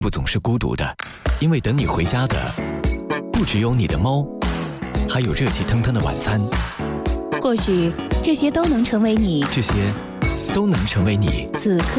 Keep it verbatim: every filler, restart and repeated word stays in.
不总是孤独的，因为等你回家的不只有你的猫，还有热气腾腾的晚餐。 或许这些都能成为你， 这些都能成为你此刻